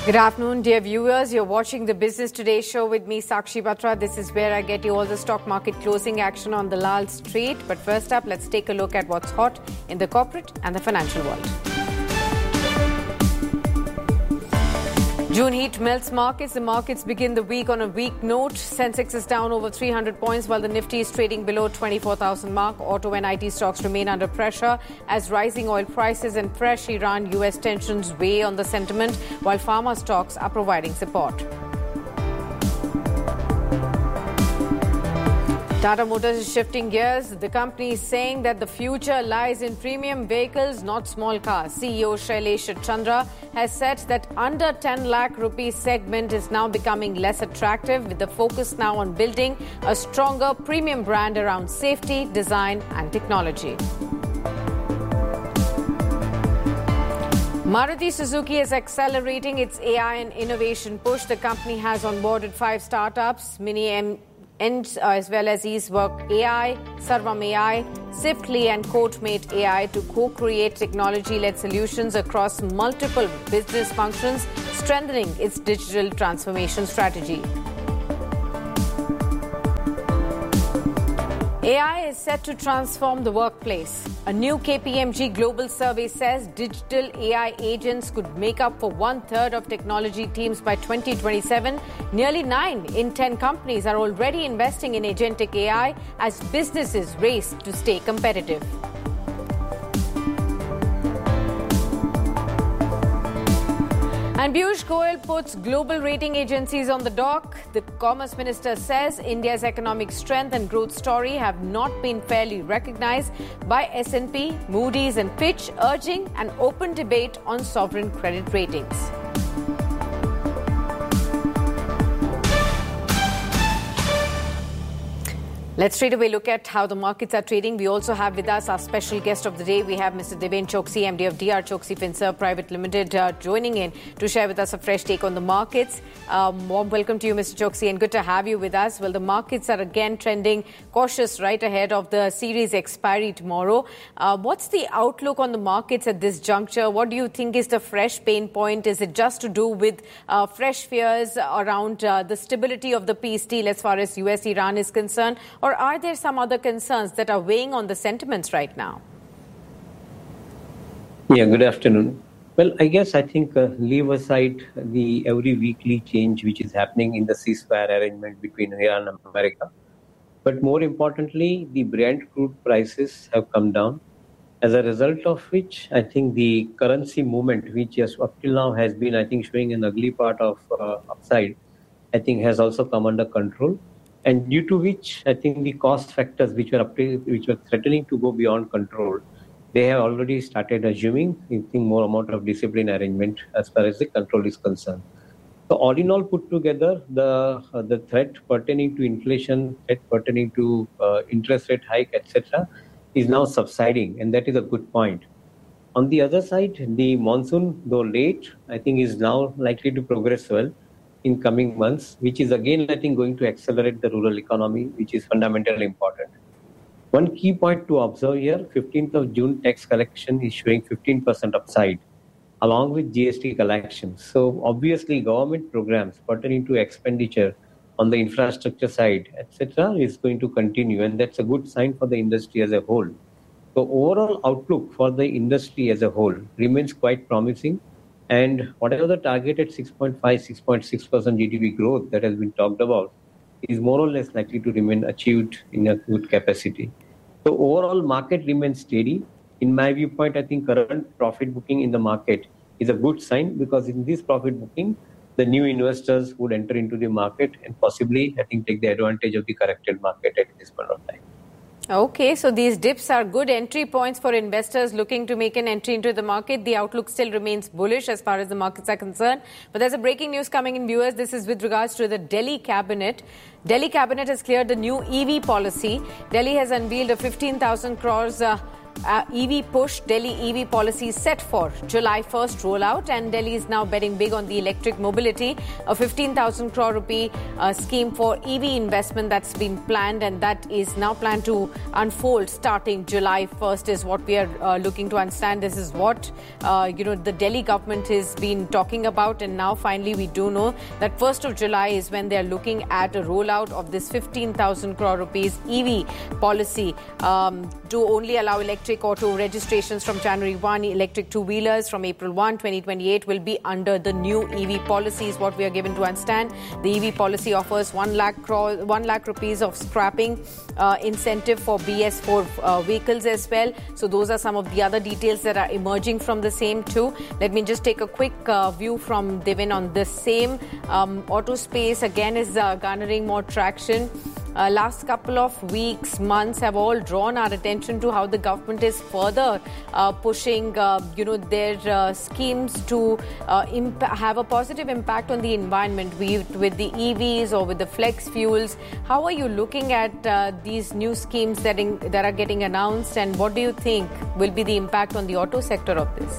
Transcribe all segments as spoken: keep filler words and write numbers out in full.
Good afternoon, dear viewers. You're watching the Business Today show with me, Sakshi Batra. This is where I get you all the stock market closing action on the Lal Street. But first up, let's take a look at what's hot in the corporate and the financial world. June heat melts markets. The markets begin the week on a weak note. Sensex is down over three hundred points while the Nifty is trading below twenty-four thousand mark. Auto and I T stocks remain under pressure as rising oil prices and fresh Iran-U S tensions weigh on the sentiment, while pharma stocks are providing support. Tata Motors is shifting gears. The company is saying that the future lies in premium vehicles, not small cars. C E O Shailesh Chandra has said that under ten lakh rupees segment is now becoming less attractive, with the focus now on building a stronger premium brand around safety, design and technology. Maruti Suzuki is accelerating its A I and innovation push. The company has onboarded five startups, Mini M. And, uh, as well as EaseWork A I, Sarvam A I, Swiftly and Coatmate A I to co-create technology-led solutions across multiple business functions, strengthening its digital transformation strategy. A I is set to transform the workplace. A new K P M G global survey says digital A I agents could make up for one-third of technology teams by twenty twenty-seven. Nearly nine in ten companies are already investing in agentic A I as businesses race to stay competitive. And Piyush Goyal puts global rating agencies on the dock. The Commerce Minister says India's economic strength and growth story have not been fairly recognized by S and P, Moody's and Fitch, urging an open debate on sovereign credit ratings. Let's straight away look at how the markets are trading. We also have with us our special guest of the day. We have Mister Deven Choksi, M D of D R Choksi Finserv Private Limited, uh, joining in to share with us a fresh take on the markets. Um, warm welcome to you, Mister Choksi, and good to have you with us. Well, the markets are again trending cautious right ahead of the series expiry tomorrow. Uh, what's the outlook on the markets at this juncture? What do you think is the fresh pain point? Is it just to do with uh, fresh fears around uh, the stability of the peace deal as far as U S Iran is concerned? Or are there some other concerns that are weighing on the sentiments right now? Yeah, good afternoon. Well, I guess I think uh, leave aside the every weekly change which is happening in the ceasefire arrangement between Iran and America. But more importantly, the Brent crude prices have come down, as a result of which I think the currency movement, which just up till now has been, I think, showing an ugly part of uh, upside, I think has also come under control. And due to which, I think the cost factors which were up to, which were threatening to go beyond control, they have already started assuming, I think, more amount of discipline arrangement as far as the control is concerned. So all in all put together, the uh, the threat pertaining to inflation, threat pertaining to uh, interest rate hike, et cetera, is now subsiding, and that is a good point. On the other side, the monsoon, though late, I think is now likely to progress well in coming months, which is again, I think, going to accelerate the rural economy, which is fundamentally important. One key point to observe here, fifteenth of June tax collection is showing fifteen percent upside, along with G S T collections. So obviously government programs pertaining to expenditure on the infrastructure side, et cetera, is going to continue, and that's a good sign for the industry as a whole. So overall outlook for the industry as a whole remains quite promising. And whatever the targeted six point five, six point six percent G D P growth that has been talked about is more or less likely to remain achieved in a good capacity. So overall market remains steady. In my viewpoint, I think current profit booking in the market is a good sign, because in this profit booking, the new investors would enter into the market and possibly, I think, take the advantage of the corrected market at this point of time. Okay, so these dips are good entry points for investors looking to make an entry into the market. The outlook still remains bullish as far as the markets are concerned. But there's a breaking news coming in, viewers. This is with regards to the Delhi cabinet. Delhi cabinet has cleared the new E V policy. Delhi has unveiled a fifteen thousand crores uh, uh, E V push. Delhi E V policy set for July first rollout, and Delhi is now betting big on the electric mobility. A fifteen thousand crore rupee uh, scheme for E V investment that's been planned, and that is now planned to unfold starting July first is what we are uh, looking to understand. This is what uh, you know the Delhi government has been talking about, and now finally we do know that first of July is when they are looking at a rollout of this fifteen thousand crore rupees E V policy um, to only allow electric auto registrations from January first. Electric two-wheelers from April first, twenty twenty-eight will be under the new E V policy is what we are given to understand. The E V policy offers one lakh crore, one lakh rupees of scrapping uh, incentive for B S four uh, vehicles as well. So those are some of the other details that are emerging from the same too. Let me just take a quick uh, view from Devin on this same. Um, auto space again is uh, garnering more traction. Uh, last couple of weeks, months have all drawn our attention to how the government is further uh, pushing, uh, you know, their uh, schemes to uh, imp- have a positive impact on the environment, be it with the E Vs or with the flex fuels. How are you looking at uh, these new schemes that in, that are getting announced, and what do you think will be the impact on the auto sector of this?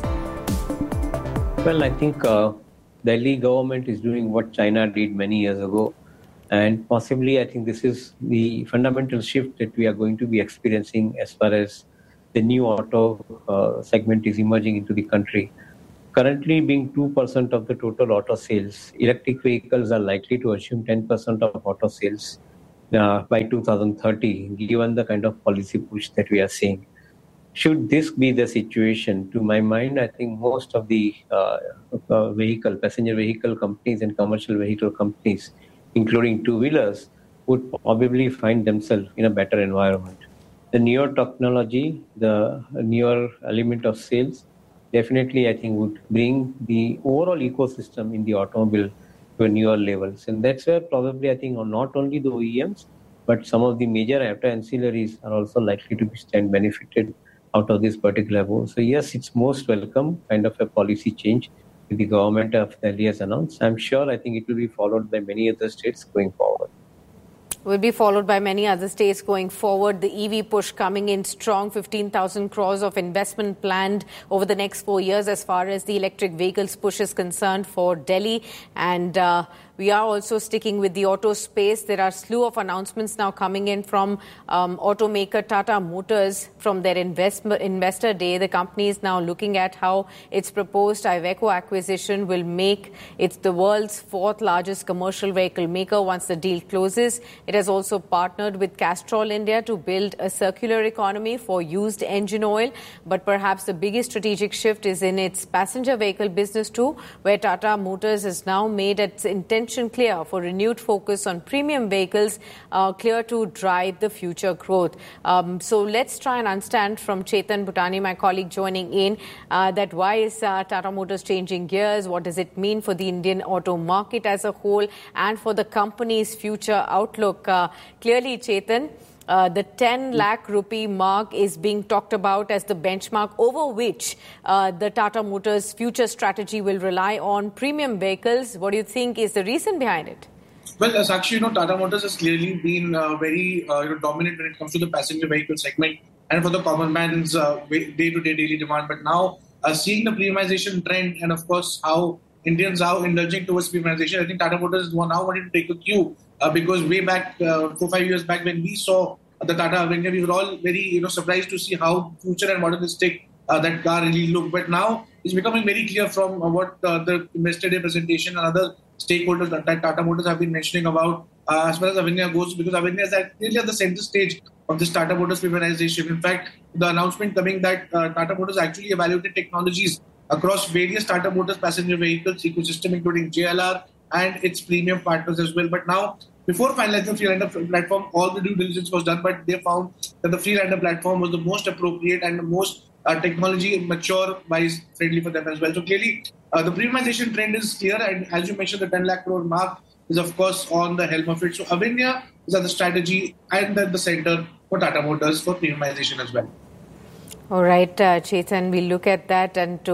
Well, I think uh, Delhi government is doing what China did many years ago. And possibly, I think this is the fundamental shift that we are going to be experiencing as far as the new auto uh, segment is emerging into the country. Currently being two percent of the total auto sales, electric vehicles are likely to assume ten percent of auto sales uh, by two thousand thirty, given the kind of policy push that we are seeing. Should this be the situation, to my mind, I think most of the uh, uh, vehicle, passenger vehicle companies and commercial vehicle companies, including two-wheelers, would probably find themselves in a better environment. The newer technology, the newer element of sales, definitely, I think, would bring the overall ecosystem in the automobile to a newer levels. And that's where probably, I think, not only the O E Ms, but some of the major auto ancillaries are also likely to be stand benefited out of this particular move. So yes, it's most welcome kind of a policy change the government of Delhi has announced. I'm sure, I think it will be followed by many other states going forward. Will be followed by many other states going forward. The E V push coming in strong, fifteen thousand crores of investment planned over the next four years as far as the electric vehicles push is concerned for Delhi. And uh, we are also sticking with the auto space. There are a slew of announcements now coming in from um, automaker Tata Motors from their invest- investor day. The company is now looking at how its proposed Iveco acquisition will make it the world's fourth largest commercial vehicle maker once the deal closes. It has also partnered with Castrol India to build a circular economy for used engine oil. But perhaps the biggest strategic shift is in its passenger vehicle business too, where Tata Motors has now made its intention clear for renewed focus on premium vehicles, uh, clear to drive the future growth. Um, so let's try and understand from Chetan Bhutani, my colleague joining in, uh, that why is uh, Tata Motors changing gears? What does it mean for the Indian auto market as a whole and for the company's future outlook? Uh, clearly, Chetan, Uh, the ten lakh rupee mark is being talked about as the benchmark over which uh, the Tata Motors future strategy will rely on premium vehicles. What do you think is the reason behind it? Well, as actually, you know, Tata Motors has clearly been uh, very uh, you know, dominant when it comes to the passenger vehicle segment and for the common man's uh, day-to-day daily demand. But now, uh, seeing the premiumization trend and, of course, how Indians are indulging towards premiumization, I think Tata Motors is now wanting to take a cue uh, because way back, uh, four, five years back when we saw the Tata Avinya, we were all very, you know, surprised to see how future and modernistic uh, that car really looked. But now it's becoming very clear from uh, what uh, the Investor Day presentation and other stakeholders that, that Tata Motors have been mentioning about uh, as far as Avinya goes, because Avinya is at, really at the center stage of this Tata Motors premiumization. In fact, the announcement coming that uh, Tata Motors actually evaluated technologies across various Tata Motors passenger vehicles ecosystem, including J L R and its premium partners as well. But now, before finalizing the Freelander platform, all the due diligence was done, but they found that the Freelander platform was the most appropriate and the most uh, technology mature wise friendly for them as well. So clearly, uh, the premiumization trend is clear, and as you mentioned, the ten lakh crore mark is of course on the helm of it. So Avinya is at the strategy and at the center for Tata Motors for premiumization as well. All right, uh, Chetan, we'll look at that and to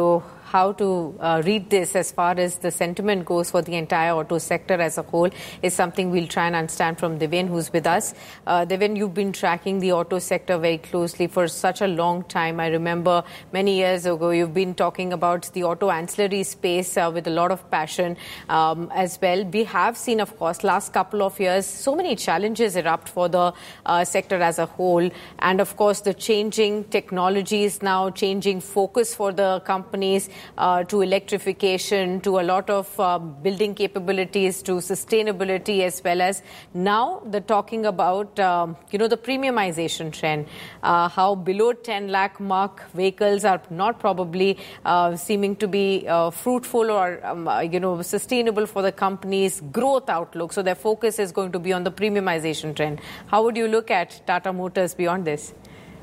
how to uh, read this as far as the sentiment goes for the entire auto sector as a whole is something we'll try and understand from Devin, who's with us. Uh, Devin, you've been tracking the auto sector very closely for such a long time. I remember many years ago you've been talking about the auto ancillary space uh, with a lot of passion um, as well. We have seen, of course, last couple of years, so many challenges erupt for the uh, sector as a whole. And, of course, the changing technologies now, changing focus for the companies uh, to electrification, to a lot of uh, building capabilities, to sustainability, as well as now the talking about, um, you know, the premiumization trend, uh, how below ten lakh mark vehicles are not probably uh, seeming to be uh, fruitful or, um, uh, you know, sustainable for the company's growth outlook. So their focus is going to be on the premiumization trend. How would you look at Tata Motors beyond this?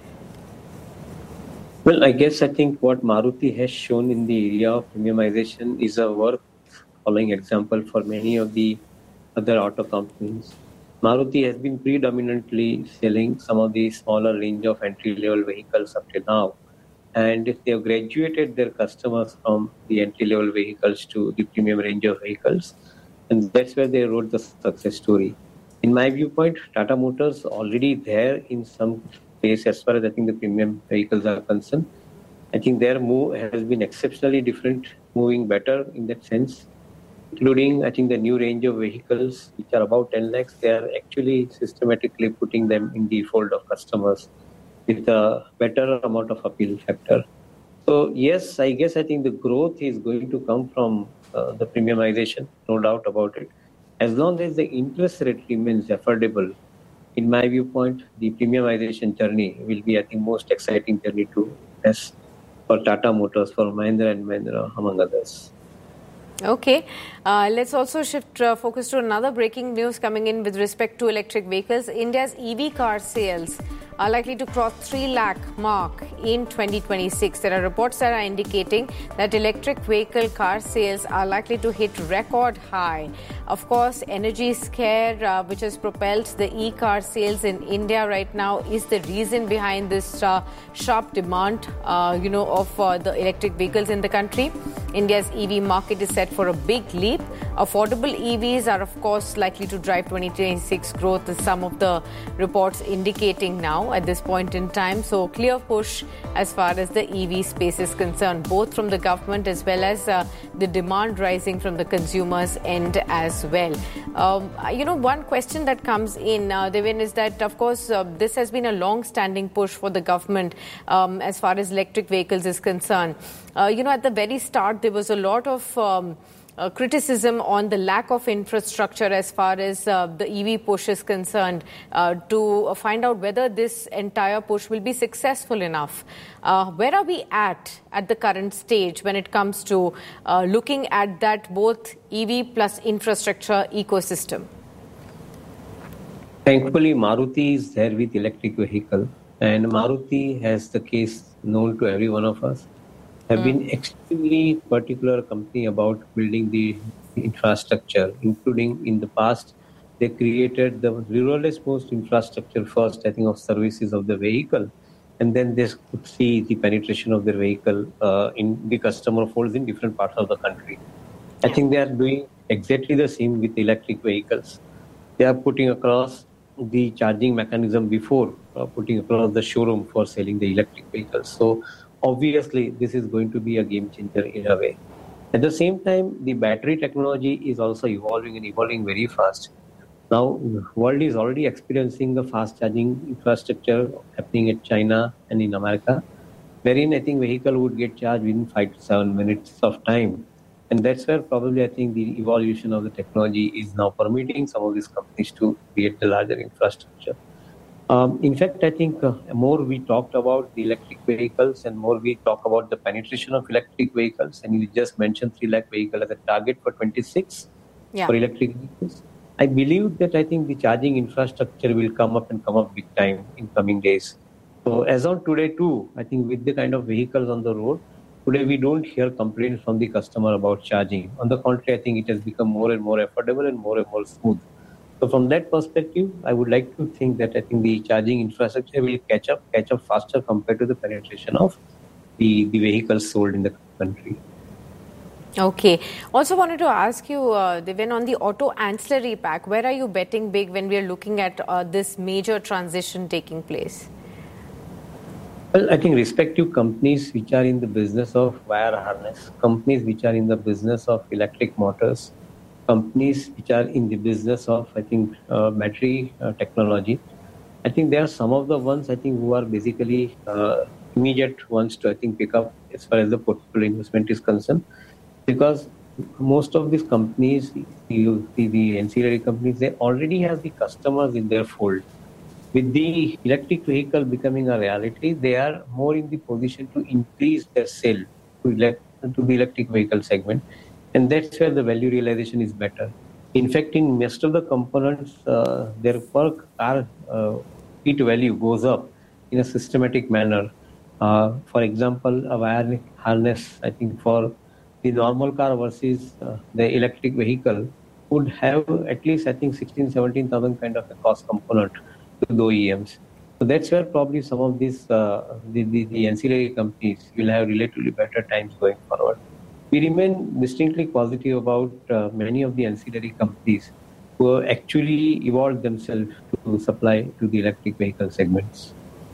Well, I guess I think what Maruti has shown in the area of premiumization is a worth following example for many of the other auto companies. Maruti has been predominantly selling some of the smaller range of entry-level vehicles up till now. And they have graduated their customers from the entry-level vehicles to the premium range of vehicles. And that's where they wrote the success story. In my viewpoint, Tata Motors already there in some place as far as I think the premium vehicles are concerned. I think their move has been exceptionally different, moving better in that sense, including I think the new range of vehicles, which are about ten lakhs, they are actually systematically putting them in the fold of customers with a better amount of appeal factor. So yes, I guess I think the growth is going to come from uh, the premiumization, no doubt about it. As long as the interest rate remains affordable, in my viewpoint, the premiumization journey will be, I think, most exciting journey to test for Tata Motors, for Mahindra and Mahindra, among others. Okay. Uh, let's also shift uh, focus to another breaking news coming in with respect to electric vehicles. India's E V car sales are likely to cross three lakh mark in twenty twenty-six. There are reports that are indicating that electric vehicle car sales are likely to hit record high. Of course, energy scare, uh, which has propelled the e-car sales in India right now, is the reason behind this uh, sharp demand, uh, you know, of uh, the electric vehicles in the country. India's E V market is set for a big leap. Affordable E Vs are, of course, likely to drive twenty twenty-six growth, as some of the reports indicating now at this point in time. So clear push as far as the E V space is concerned, both from the government as well as uh, the demand rising from the consumers' end as well. Um, you know, one question that comes in, uh, Devin, is that, of course, uh, this has been a long-standing push for the government um, as far as electric vehicles is concerned. Uh, you know, at the very start, there was a lot of um, Uh, criticism on the lack of infrastructure as far as uh, the E V push is concerned uh, to uh, find out whether this entire push will be successful enough. Uh, where are we at at the current stage when it comes to uh, looking at that both E V plus infrastructure ecosystem? Thankfully, Maruti is there with electric vehicle, and Maruti has the case known to every one of us. Have been extremely particular company about building the infrastructure, including in the past, they created the ruralest most infrastructure first, I think, of services of the vehicle. And then they could see the penetration of their vehicle uh, in the customer folds in different parts of the country. I think they are doing exactly the same with electric vehicles. They are putting across the charging mechanism before uh, putting across the showroom for selling the electric vehicles. So obviously, this is going to be a game changer in a way. At the same time, the battery technology is also evolving and evolving very fast. Now, the world is already experiencing the fast charging infrastructure happening at China and in America, wherein I think vehicle would get charged within five to seven minutes of time. And that's where probably I think the evolution of the technology is now permitting some of these companies to create the larger infrastructure. Um, in fact, I think uh, more we talked about the electric vehicles and more we talk about the penetration of electric vehicles, and you just mentioned three lakh vehicle as a target for twenty-six yeah. for electric vehicles. I believe that I think the charging infrastructure will come up and come up big time in coming days. So as on today too, I think with the kind of vehicles on the road, today we don't hear complaints from the customer about charging. On the contrary, I think it has become more and more affordable and more and more smooth. So from that perspective, I would like to think that I think the charging infrastructure will catch up, catch up faster compared to the penetration of the, the vehicles sold in the country. Okay. Also wanted to ask you, uh, Divin, on the auto ancillary pack, where are you betting big when we are looking at uh, this major transition taking place? Well, I think respective companies which are in the business of wire harness, companies which are in the business of electric motors, companies which are in the business of, I think, uh, battery uh, technology. I think there are some of the ones, I think, who are basically uh, immediate ones to, I think, pick up as far as the portfolio investment is concerned. Because most of these companies, the, the ancillary companies, they already have the customers in their fold. With the electric vehicle becoming a reality, they are more in the position to increase their sale to, elect, to the electric vehicle segment. And that's where the value realization is better. In fact, in most of the components, uh, their per car uh, heat value goes up in a systematic manner. Uh, for example, a wire harness, I think, for the normal car versus uh, the electric vehicle would have at least, I think, sixteen, seventeen thousand kind of a cost component to the O E Ms. So that's where probably some of these, uh, the, the, the ancillary companies will have relatively better times going forward. We remain distinctly positive about uh, many of the ancillary companies who have actually evolved themselves to supply to the electric vehicle segments.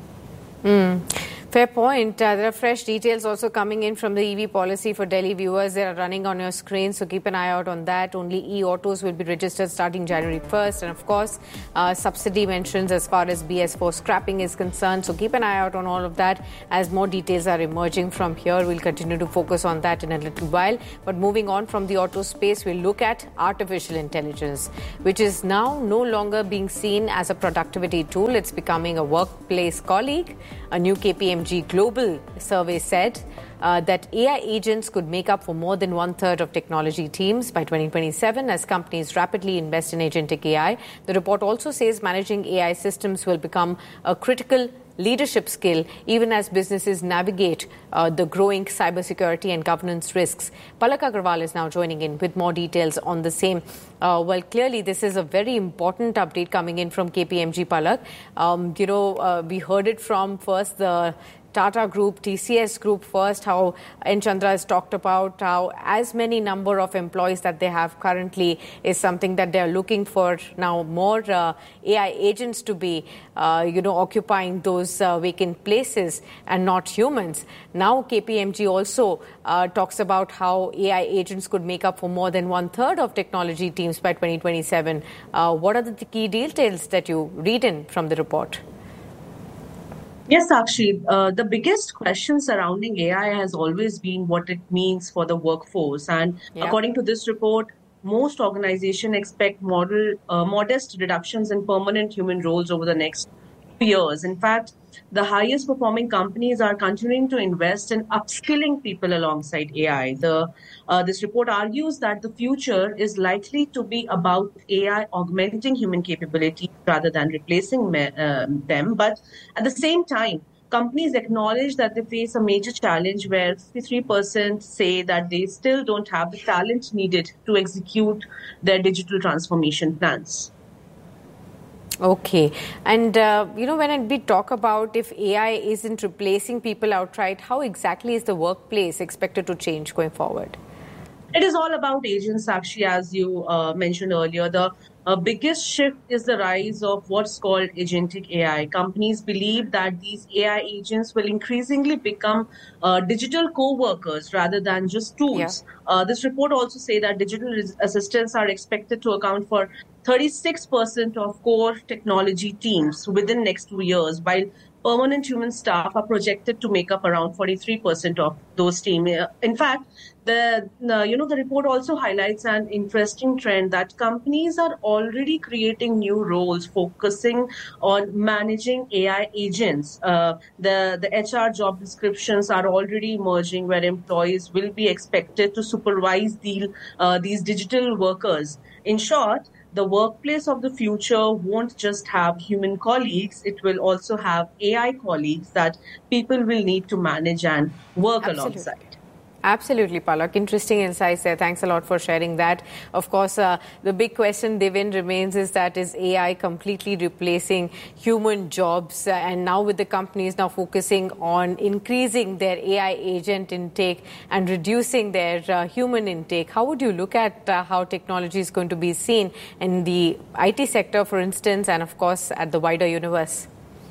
Mm. Fair point. Uh, there are fresh details also coming in from the E V policy for Delhi viewers. They are running on your screen, so keep an eye out on that. Only e-autos will be registered starting January first. And of course, uh, subsidy mentions as far as B S four scrapping is concerned. So keep an eye out on all of that as more details are emerging from here. We'll continue to focus on that in a little while. But moving on from the auto space, we'll look at artificial intelligence, which is now no longer being seen as a productivity tool. It's becoming a workplace colleague. A new K P M G Global survey said uh, that A I agents could make up for more than one third of technology teams by twenty twenty-seven as companies rapidly invest in agentic A I. The report also says managing A I systems will become a critical leadership skill even as businesses navigate uh, the growing cybersecurity and governance risks. Palak Agarwal is now joining in with more details on the same. Uh, well, clearly this is a very important update coming in from K P M G, Palak. Um, you know, uh, we heard it from first the Tata Group, T C S Group first, how N. Chandra has talked about how as many number of employees that they have currently is something that they are looking for now more uh, A I agents to be, uh, you know, occupying those uh, vacant places and not humans. Now K P M G also uh, talks about how A I agents could make up for more than one third of technology teams by twenty twenty-seven. Uh, what are the key details that you read in from the report? Yes, Sakshi, uh, the biggest question surrounding A I has always been what it means for the workforce. And yeah. according to this report, most organizations expect model, uh, modest reductions in permanent human roles over the next two years. In fact, the highest performing companies are continuing to invest in upskilling people alongside A I. The, uh, this report argues that the future is likely to be about A I augmenting human capability rather than replacing me, uh, them. But at the same time, companies acknowledge that they face a major challenge where fifty-three percent say that they still don't have the talent needed to execute their digital transformation plans. Okay. And, uh, you know, when we talk about if A I isn't replacing people outright, how exactly is the workplace expected to change going forward? It is all about agents, actually, as you uh, mentioned earlier. The uh, biggest shift is the rise of what's called agentic A I. Companies believe that these A I agents will increasingly become uh, digital co-workers rather than just tools. Yeah. Uh, this report also says that digital assistants are expected to account for thirty-six percent of core technology teams within next two years, while permanent human staff are projected to make up around forty-three percent of those teams. In fact, the, the you know the report also highlights an interesting trend that companies are already creating new roles focusing on managing A I agents. Uh, the the H R job descriptions are already emerging where employees will be expected to supervise the, uh, these digital workers. In short, the workplace of the future won't just have human colleagues, it will also have A I colleagues that people will need to manage and work Absolutely. alongside. Absolutely, Palak. Interesting insights there. Thanks a lot for sharing that. Of course, uh, the big question, Devin, remains is that is A I completely replacing human jobs? Uh, and now with the companies now focusing on increasing their A I agent intake and reducing their uh, human intake, how would you look at uh, how technology is going to be seen in the I T sector, for instance, and of course at the wider universe?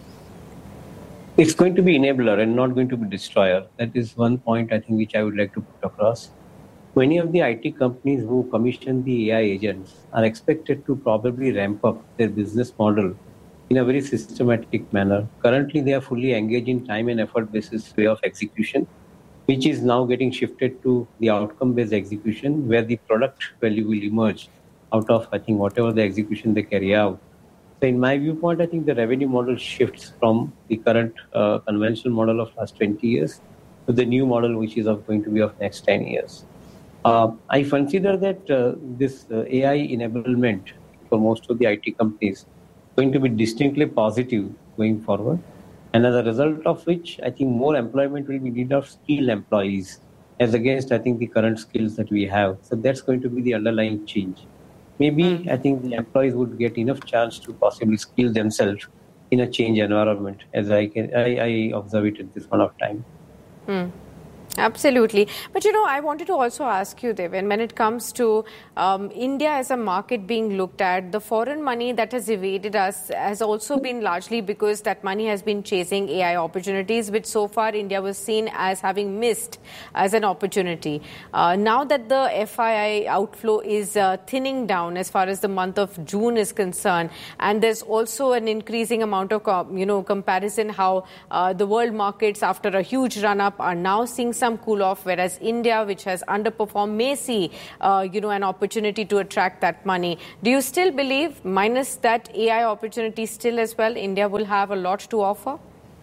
It's going to be enabler and not going to be destroyer. That is one point I think which I would like to put across. Many of the I T companies who commission the A I agents are expected to probably ramp up their business model in a very systematic manner. Currently, they are fully engaged in time and effort basis way of execution, which is now getting shifted to the outcome-based execution, where the product value will emerge out of, I think, whatever the execution they carry out. So in my viewpoint, I think the revenue model shifts from the current uh, conventional model of last twenty years to the new model, which is of going to be of next ten years. Uh, I consider that uh, this uh, A I enablement for most of the I T companies is going to be distinctly positive going forward. And as a result of which, I think more employment will be needed of skilled employees as against, I think, the current skills that we have. So that's going to be the underlying change. Maybe mm. I think the employees would get enough chance to possibly skill themselves in a change environment, as I can I, I observe it at this point of time. Mm. Absolutely. But, you know, I wanted to also ask you, Devin, when it comes to um, India as a market being looked at, the foreign money that has evaded us has also been largely because that money has been chasing A I opportunities, which so far India was seen as having missed as an opportunity. Uh, now that the F I I outflow is uh, thinning down as far as the month of June is concerned, and there's also an increasing amount of, you know, comparison how uh, the world markets after a huge run-up are now seeing some cool off, whereas India, which has underperformed, may see, uh, you know, an opportunity to attract that money. Do you still believe, minus that A I opportunity still as well, India will have a lot to offer?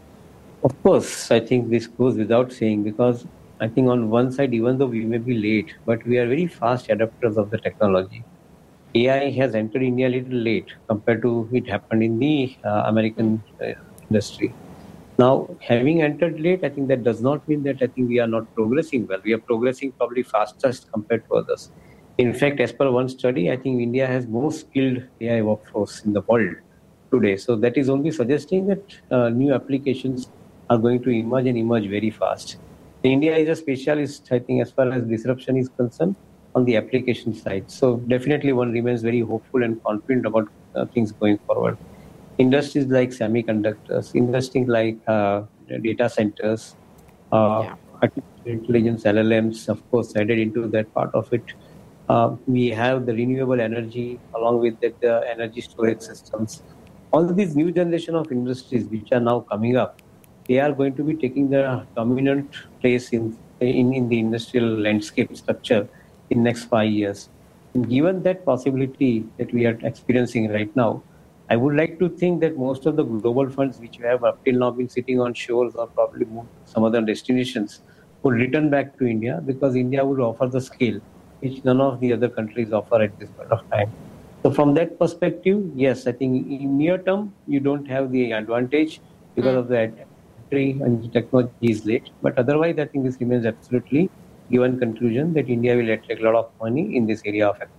Of course, I think this goes without saying, because I think on one side, even though we may be late, but we are very fast adapters of the technology. A I has entered India a little late compared to it happened in the uh, American uh, industry. Now, having entered late, I think that does not mean that I think we are not progressing well. We are progressing probably fastest compared to others. In fact, as per one study, I think India has most skilled A I workforce in the world today. So that is only suggesting that uh, new applications are going to emerge and emerge very fast. India is a specialist, I think, as far as disruption is concerned on the application side. So definitely one remains very hopeful and confident about uh, things going forward. Industries like semiconductors, industries like uh, data centers, uh, yeah. artificial intelligence, L L Ms, of course, added into that part of it. Uh, we have the renewable energy along with that uh, energy storage systems. All these new generation of industries which are now coming up, they are going to be taking the dominant place in in, in the industrial landscape structure in next five years. And given that possibility that we are experiencing right now, I would like to think that most of the global funds which have up till now been sitting on shores or probably moved to some other destinations would return back to India, because India would offer the scale which none of the other countries offer at this point of time. So from that perspective, yes, I think in near term, you don't have the advantage because mm. of the entry and technology is late. But otherwise, I think this remains absolutely given conclusion that India will attract a lot of money in this area of activity.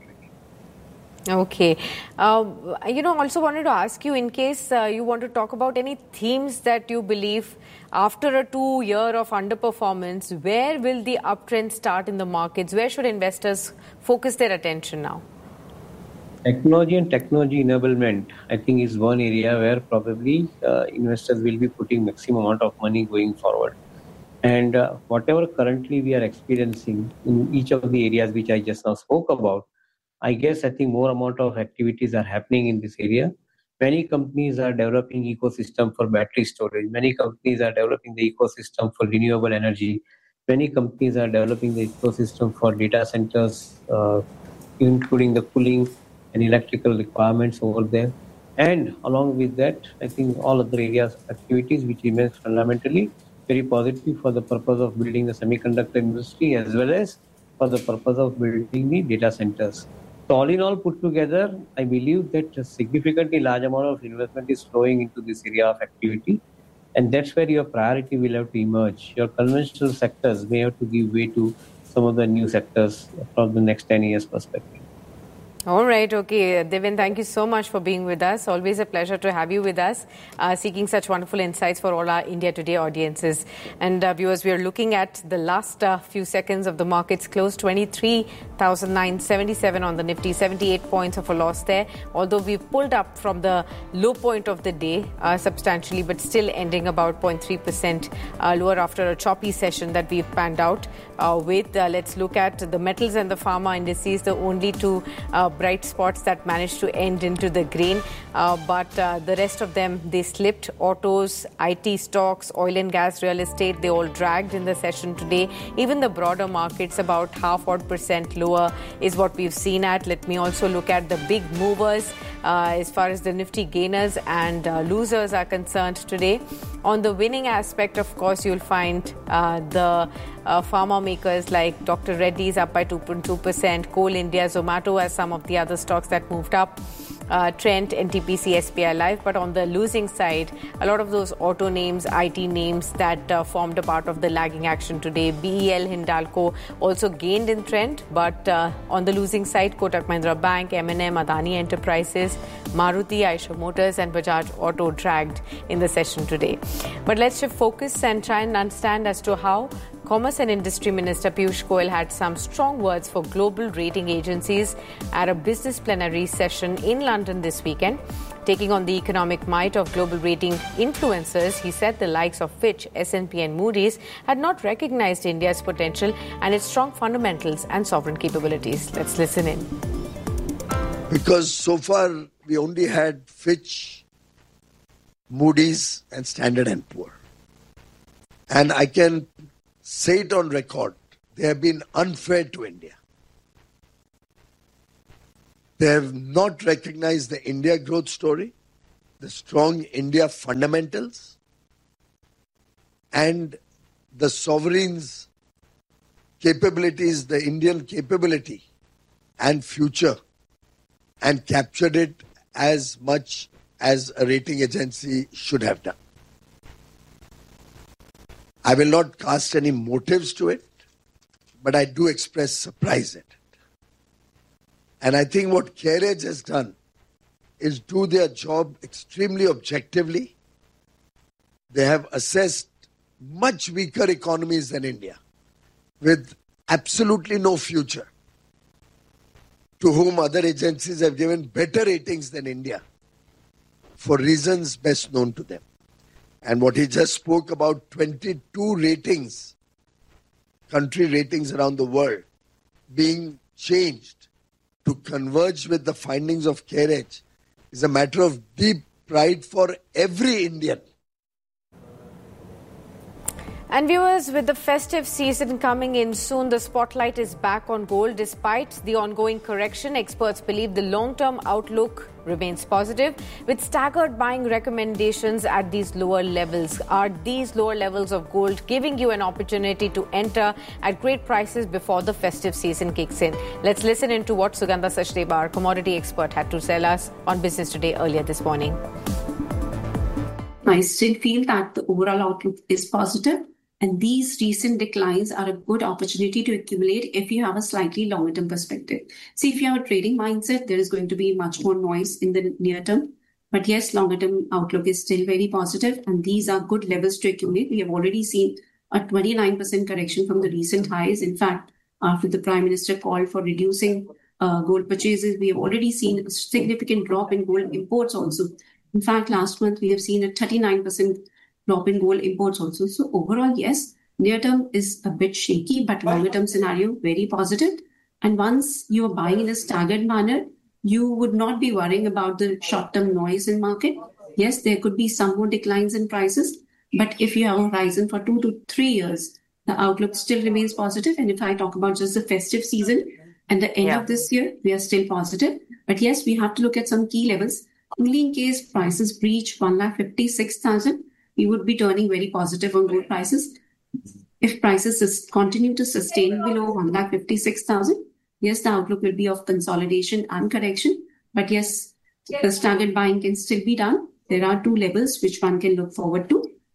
Okay. Uh, you know, also wanted to ask you, in case uh, you want to talk about any themes that you believe after a two year of underperformance, where will the uptrend start in the markets? Where should investors focus their attention now? Technology and technology enablement, I think, is one area where probably uh, investors will be putting maximum amount of money going forward. And uh, whatever currently we are experiencing in each of the areas which I just now spoke about, I guess I think more amount of activities are happening in this area. Many companies are developing ecosystem for battery storage. Many companies are developing the ecosystem for renewable energy. Many companies are developing the ecosystem for data centers, uh, including the cooling and electrical requirements over there. And along with that, I think all other areas of activities which remains fundamentally very positive for the purpose of building the semiconductor industry as well as for the purpose of building the data centers. So all in all put together, I believe that a significantly large amount of investment is flowing into this area of activity. And that's where your priority will have to emerge. Your conventional sectors may have to give way to some of the new sectors from the next ten years perspective. All right. Okay. Devin, thank you so much for being with us. Always a pleasure to have you with us, uh, seeking such wonderful insights for all our India Today audiences. And uh, viewers, we are looking at the last uh, few seconds of the markets close, twenty-three thousand nine hundred seventy-seven on the Nifty, seventy-eight points of a loss there. Although we've pulled up from the low point of the day uh, substantially, but still ending about zero point three percent uh, lower after a choppy session that we've panned out uh, with. Uh, let's look at the metals and the pharma indices, the only two uh, bright spots that managed to end into the green, uh, but uh, the rest of them, they slipped. Autos, I T stocks, oil and gas, real estate, they all dragged in the session today. Even the broader markets, about half odd percent lower is what we've seen at. Let me also look at the big movers uh, as far as the Nifty gainers and uh, losers are concerned today. On the winning aspect, of course, you'll find uh, the uh, pharma makers like Doctor Reddy's up by two point two percent, Coal India, Zomato as some of the other stocks that moved up. Uh, Trent, N T P C, S B I Life. But on the losing side, a lot of those auto names, I T names that uh, formed a part of the lagging action today. B E L, Hindalco also gained in Trent, but uh, on the losing side, Kotak Mahindra Bank, M and M, Adani Enterprises, Maruti, Eicher Motors and Bajaj Auto dragged in the session today. But let's shift focus and try and understand as to how Commerce and Industry Minister Piyush Goyal had some strong words for global rating agencies at a business plenary session in London this weekend. Taking on the economic might of global rating influencers, he said the likes of Fitch, S and P and Moody's had not recognized India's potential and its strong fundamentals and sovereign capabilities. Let's listen in. Because so far we only had Fitch, Moody's and Standard and Poor. And I can say it on record, they have been unfair to India. They have not recognized the India growth story, the strong India fundamentals, and the sovereign's capabilities, the Indian capability and future, and captured it as much as a rating agency should have done. I will not cast any motives to it, but I do express surprise at it. And I think what CareEdge has done is do their job extremely objectively. They have assessed much weaker economies than India with absolutely no future, to whom other agencies have given better ratings than India for reasons best known to them. And what he just spoke about, twenty-two ratings, country ratings around the world, being changed to converge with the findings of CareEdge is a matter of deep pride for every Indian. And viewers, with the festive season coming in soon, the spotlight is back on gold. Despite the ongoing correction, experts believe the long-term outlook remains positive, with staggered buying recommendations at these lower levels. Are these lower levels of gold giving you an opportunity to enter at great prices before the festive season kicks in? Let's listen into what Sugandha Sachdeva, our commodity expert, had to tell us on Business Today earlier this morning. I still feel that the overall outlook is positive. And these recent declines are a good opportunity to accumulate if you have a slightly longer term perspective. See, if you have a trading mindset, there is going to be much more noise in the near term. But yes, longer term outlook is still very positive, and these are good levels to accumulate. We have already seen a twenty-nine percent correction from the recent highs. In fact, after the Prime Minister called for reducing uh, gold purchases, we have already seen a significant drop in gold imports also. In fact, last month, we have seen a thirty-nine percent drop in gold imports also. So overall, yes, near term is a bit shaky, but longer term scenario, very positive. And once you are buying in a staggered manner, you would not be worrying about the short term noise in market. Yes, there could be some more declines in prices, but if you have a horizon for two to three years, the outlook still remains positive. And if I talk about just the festive season and the end yeah. of this year, we are still positive. But yes, we have to look at some key levels. Only in case prices breach one lakh fifty-six thousand, we would be turning very positive on gold prices. If prices continue to sustain below one lakh fifty-six thousand, yes, the outlook will be of consolidation and correction. But yes, the staggered buying can still be done. There are two levels which one can look forward to.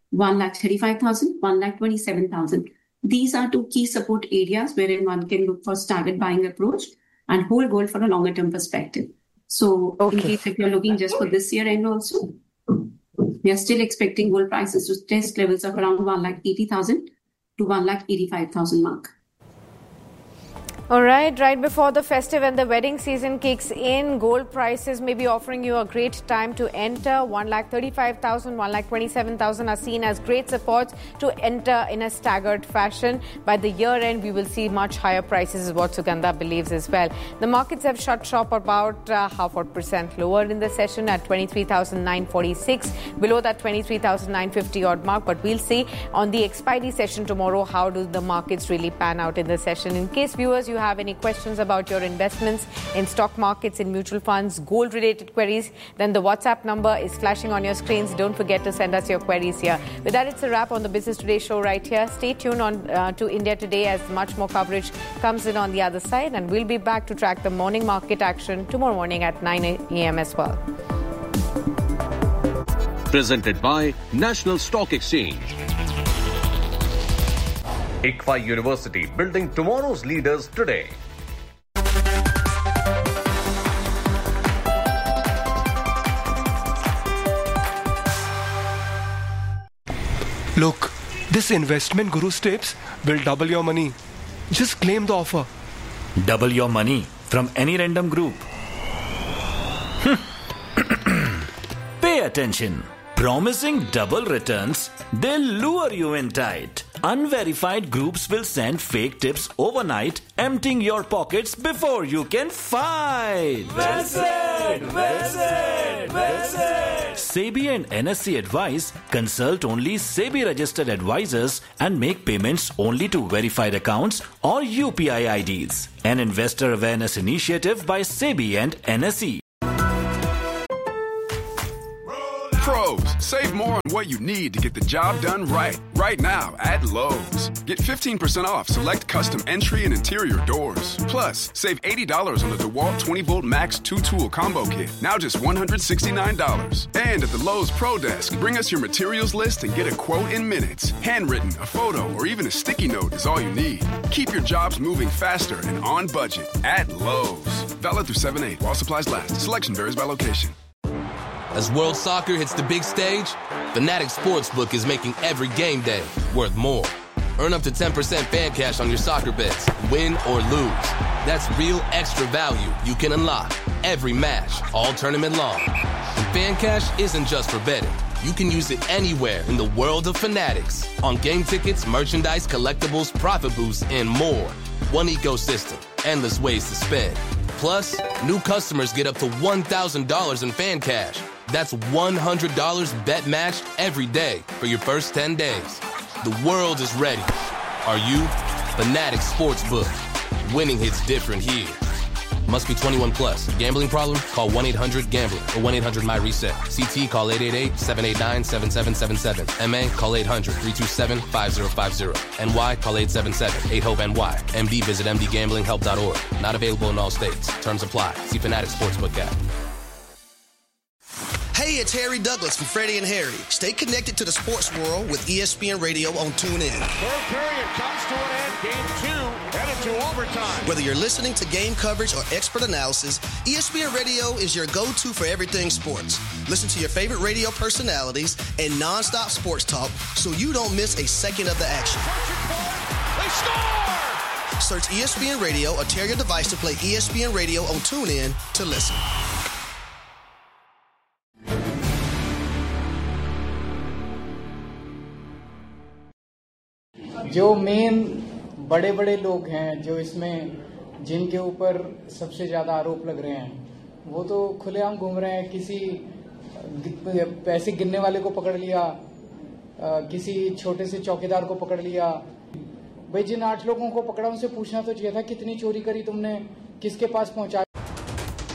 one lakh thirty-five thousand, one lakh twenty-seven thousand. These are two key support areas wherein one can look for staggered buying approach and hold gold for a longer term perspective. So okay. In case if you're looking just for this year end also, we are still expecting gold prices to test levels of around one lakh eighty thousand to one lakh eighty-five thousand mark. All right, right before the festive and the wedding season kicks in, gold prices may be offering you a great time to enter. one lakh thirty-five thousand, one lakh twenty-seven thousand are seen as great supports to enter in a staggered fashion. By the year end, we will see much higher prices, is what Sugandha believes as well. The markets have shut shop about uh, half a percent lower in the session at twenty-three thousand nine hundred forty-six, below that twenty-three thousand nine hundred fifty odd mark. But we'll see on the expiry session tomorrow how do the markets really pan out in the session. In case viewers, you have any questions about your investments in stock markets, in mutual funds, gold related queries, then the WhatsApp number is flashing on your screens. Don't forget to send us your queries here. With that, it's a wrap on the Business Today show right here. Stay tuned on uh, to India Today as much more coverage comes in on the other side, and we'll be back to track the morning market action tomorrow morning at nine a.m. as well. Presented by National Stock Exchange. ICFA University, building tomorrow's leaders today. Look, this investment Guru's tips will double your money. Just claim the offer. Double your money from any random group. Pay attention. Promising double returns, they'll lure you in tight. Unverified groups will send fake tips overnight, emptying your pockets before you can fight. Well said, well said, well said. SEBI and N S E advise consult only SEBI registered advisors and make payments only to verified accounts or U P I I Ds. An investor awareness initiative by SEBI and N S E. Pros, save more on what you need to get the job done right. Right now at Lowe's. Get fifteen percent off select custom entry and interior doors. Plus, save eighty dollars on the DeWalt twenty volt Max two tool combo kit. Now just one hundred sixty-nine dollars. And at the Lowe's Pro Desk, bring us your materials list and get a quote in minutes. Handwritten, a photo, or even a sticky note is all you need. Keep your jobs moving faster and on budget at Lowe's. Valid through seven eight while supplies last. Selection varies by location. As World Soccer hits the big stage, Fanatics Sportsbook is making every game day worth more. Earn up to ten percent fan cash on your soccer bets, win or lose. That's real extra value you can unlock every match, all tournament long. And fan cash isn't just for betting. You can use it anywhere in the world of Fanatics. On game tickets, merchandise, collectibles, profit boosts, and more. One ecosystem, endless ways to spend. Plus, new customers get up to one thousand dollars in fan cash. That's one hundred dollars bet match every day for your first ten days. The world is ready. Are you? Fanatics Sportsbook. Winning hits different here. Must be twenty-one plus. Gambling problem? Call one eight hundred gambler or one eight hundred my reset. C T call eight eight eight, seven eight nine, seven seven seven seven. M A call eight hundred, three two seven, five zero five zero. N Y call eight seven seven, eight hope N Y. M D visit m d gambling help dot org. Not available in all states. Terms apply. See Fanatics Sportsbook app. Hey, it's Harry Douglas from Freddie and Harry. Stay connected to the sports world with E S P N Radio on TuneIn. Third period comes to an end. Game two headed to overtime. Whether you're listening to game coverage or expert analysis, E S P N Radio is your go-to for everything sports. Listen to your favorite radio personalities and nonstop sports talk so you don't miss a second of the action. They score! Search E S P N Radio or tear your device to play E S P N Radio on TuneIn to listen. जो main बड़े बड़े लोग हैं जो इसमें जिनके ऊपर सबसे ज्यादा आरोप लग रहे हैं वो तो खुलेआम घूम रहे हैं। किसी पैसे गिनने वाले को पकड़ लिया, किसी छोटे से चौकीदार को पकड़ लिया। भाई जिन आठ लोगों को पकड़ा उनसे पूछना तो चाहिए था कितनी चोरी करी तुमने, किसके पास पहुंचाया।